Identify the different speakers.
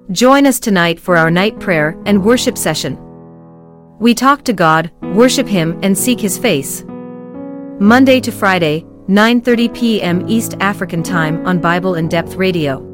Speaker 1: Join us tonight for our night prayer and worship session. We talk to God, worship Him, and seek His face. Monday to Friday, 9:30 p.m. East African Time on Bible in Depth Radio.